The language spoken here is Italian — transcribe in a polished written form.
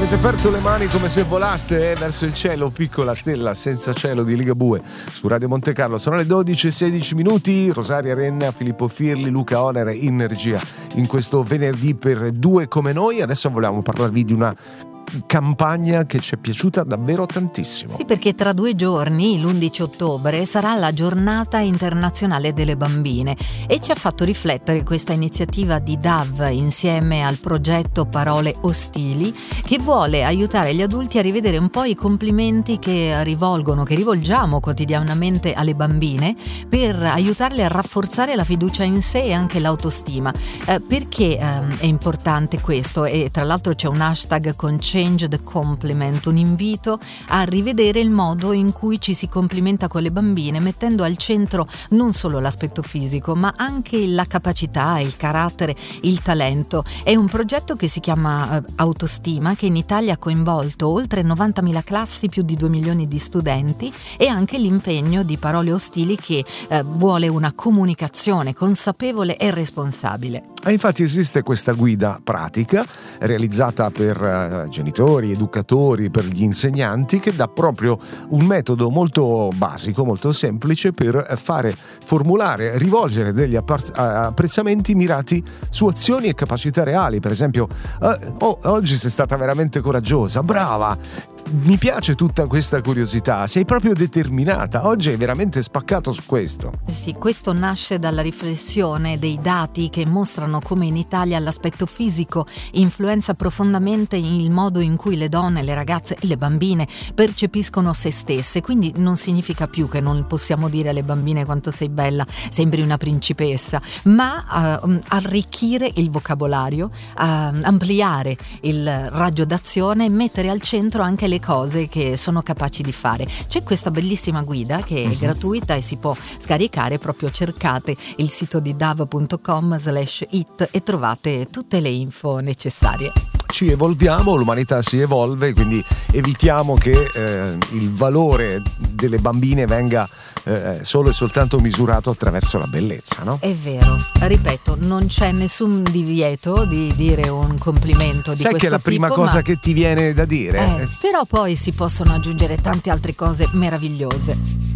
avete aperto le mani come se volaste verso il cielo, piccola stella senza cielo di Ligabue su Radio Monte Carlo. Sono le 12:16, Rosaria Renna, Filippo Firli, Luca Onere in regia in questo venerdì per Due come noi. Adesso volevamo parlarvi di una campagna che ci è piaciuta davvero tantissimo. Sì, perché tra 2 giorni, l'11 ottobre, sarà la giornata internazionale delle bambine e ci ha fatto riflettere questa iniziativa di DAV insieme al progetto Parole Ostili, che vuole aiutare gli adulti a rivedere un po' i complimenti che rivolgiamo quotidianamente alle bambine per aiutarle a rafforzare la fiducia in sé e anche l'autostima. Perché è importante questo? E tra l'altro c'è un hashtag con Change the Compliment, un invito a rivedere il modo in cui ci si complimenta con le bambine, mettendo al centro non solo l'aspetto fisico, ma anche la capacità, il carattere, il talento. È un progetto che si chiama Autostima, che in Italia ha coinvolto oltre 90.000 classi, più di 2 milioni di studenti, e anche l'impegno di Parole Ostili, che vuole una comunicazione consapevole e responsabile. E infatti esiste questa guida pratica realizzata per genitori, educatori, per gli insegnanti, che dà proprio un metodo molto basico, molto semplice per formulare, rivolgere degli apprezzamenti mirati su azioni e capacità reali. Per esempio, oggi sei stata veramente coraggiosa, brava, mi piace tutta questa curiosità, sei proprio determinata, oggi hai veramente spaccato su questo. Sì, questo nasce dalla riflessione dei dati che mostrano come in Italia l'aspetto fisico influenza profondamente il modo in cui le donne, le ragazze e le bambine percepiscono se stesse. Quindi non significa più che non possiamo dire alle bambine quanto sei bella, sembri una principessa, ma arricchire il vocabolario, ampliare il raggio d'azione e mettere al centro anche le cose che sono capaci di fare. C'è questa bellissima guida che è gratuita e si può scaricare, proprio cercate il sito di dav.com/it e trovate tutte le info necessarie. Ci evolviamo, l'umanità si evolve, quindi evitiamo che il valore delle bambine venga solo e soltanto misurato attraverso la bellezza, no? È vero, ripeto, non c'è nessun divieto di dire un complimento di Sai questo che è la prima tipo, cosa che ti viene da dire? Però poi si possono aggiungere tante altre cose meravigliose.